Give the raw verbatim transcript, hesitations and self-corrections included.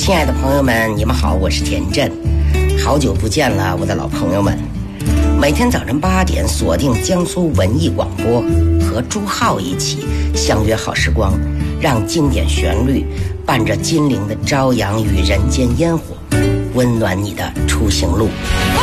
亲爱的朋友们，你们好，我是田震，好久不见了，我的老朋友们。每天早晨八点，锁定江苏文艺广播，和朱浩一起相约好时光，让经典旋律伴着金陵的朝阳与人间烟火，温暖你的出行路。